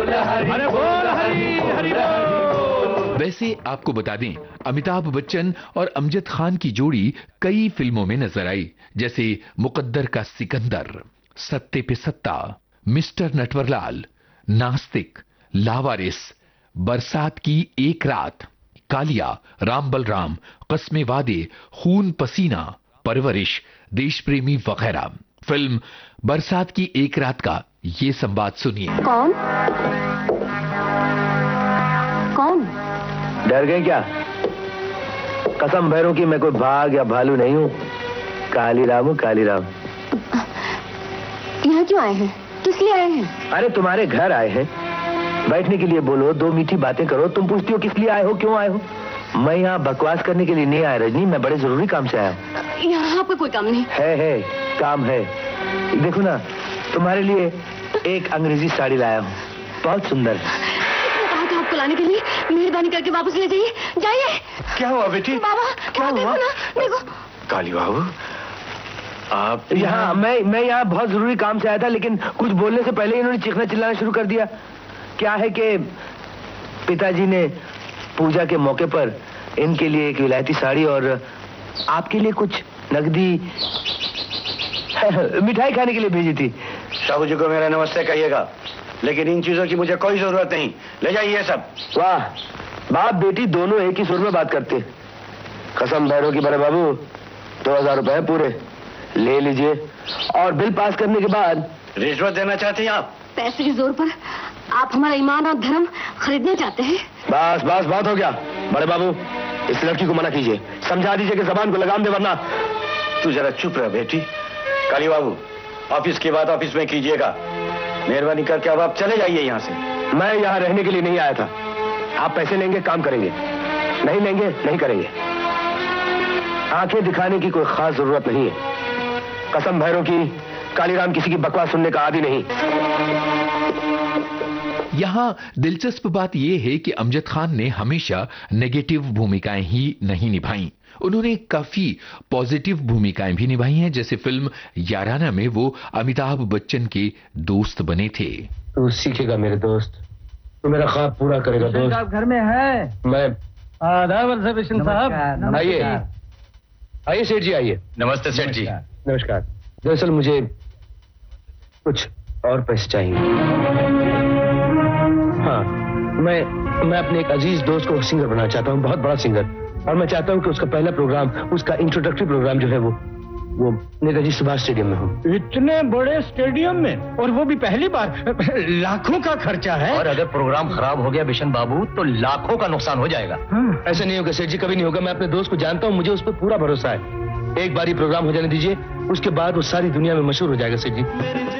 अरे बोल हरी हरी बोल। वैसे आपको बता दें, अमिताभ बच्चन और अमजद खान की जोड़ी कई फिल्मों में नजर आई, जैसे मुकद्दर का सिकंदर, सत्ते पे सत्ता, मिस्टर नटवरलाल, नास्तिक, लावारिस, बरसात की एक रात, कालिया, राम बलराम, कस्मे वादे, खून पसीना, परवरिश, देश प्रेमी वगैरह। फिल्म बरसात की एक रात का ये संवाद सुनिए। कौन कौन? डर गए क्या? कसम भैरों की मैं कोई बाघ या भालू नहीं हूँ। कालीराम हूँ, कालीराम। यहाँ क्यों आए हैं? किस लिए आए हैं? अरे तुम्हारे घर आए हैं। बैठने के लिए बोलो, दो मीठी बातें करो। तुम पूछती हो किस लिए आए हो, क्यों आए हो? मैं यहाँ बकवास करने के लिए नहीं आया रजनी, मैं बड़े जरूरी काम से आया हूँ। यहाँ आपका कोई काम नहीं है काम है। देखो ना, तुम्हारे लिए एक अंग्रेजी साड़ी लाया हूँ, बहुत सुंदर। कहा था आपको लाने के लिए, मेहरबानी करके वापस ले जाइए, जाइए। क्या हुआ बेटी? बाबा क्या हुआ? देखो काली बाबू, आप यहाँ? मैं यहाँ बहुत जरूरी काम से आया था, लेकिन कुछ बोलने से पहले इन्होंने चीखना चिल्लाना शुरू कर दिया। क्या है कि पिताजी ने पूजा के मौके पर इनके लिए एक विलायती साड़ी और आपके लिए कुछ नकदी मिठाई खाने के लिए भेजी थी। साहू जी को मेरा नमस्ते कहिएगा, लेकिन इन चीजों की मुझे कोई जरूरत नहीं। ले जाइए सब। वाह, बाप बेटी दोनों एक ही सुर में बात करते। कसम भैरों की बड़े बाबू, 2000 रुपए पूरे ले लीजिए, और बिल पास करने के बाद। रिश्वत देना चाहती हैं आप? पैसे के जोर पर आप हमारा ईमान और धर्म खरीदना चाहते हैं? बस बस, बहुत हो गया। बड़े बाबू, इस लड़की को मना कीजिए, समझा दीजिए कि जबान को लगाम दे, वरना। तू जरा चुप रह बेटी। काली बाबू, ऑफिस की बात ऑफिस में कीजिएगा। मेहरबानी करके अब आप चले जाइए यहाँ से। मैं यहाँ रहने के लिए नहीं आया था। आप पैसे लेंगे, काम करेंगे, नहीं लेंगे, नहीं करेंगे। आंखें दिखाने की कोई खास जरूरत नहीं है। कसम भैरों की, कालीराम किसी की बकवास सुनने का आदी नहीं। यहां दिलचस्प बात यह है कि अमजद खान ने हमेशा नेगेटिव भूमिकाएं ही नहीं निभाई, उन्होंने काफी पॉजिटिव भूमिकाएं भी निभाई हैं। जैसे फिल्म याराना में वो अमिताभ बच्चन के दोस्त बने थे। तू सीखेगा मेरे दोस्त, तू मेरा ख्वाब पूरा करेगा दोस्त। आप घर में है? मैं आदाब बिशन साहब। आइए आइए सेठ जी, आइए। नमस्ते सेठ जी। नमस्कार। दरअसल मुझे कुछ और पैसे चाहिए। हाँ, मैं अपने एक अजीज दोस्त को सिंगर बनाना चाहता हूँ, बहुत बड़ा सिंगर, और मैं चाहता हूँ कि उसका पहला प्रोग्राम, उसका इंट्रोडक्टरी प्रोग्राम जो है वो नेताजी सुभाष स्टेडियम में हो। इतने बड़े स्टेडियम में, और वो भी पहली बार? लाखों का खर्चा है। और अगर प्रोग्राम खराब हो गया बिशन बाबू, तो लाखों का नुकसान हो जाएगा। ऐसा नहीं होगा सेठ जी, कभी नहीं होगा। मैं अपने दोस्त को जानता हूँ, मुझे उस पर पूरा भरोसा है। एक बार ही प्रोग्राम हो जाने दीजिए, उसके बाद वो सारी दुनिया में मशहूर हो जाएगा सेठ जी।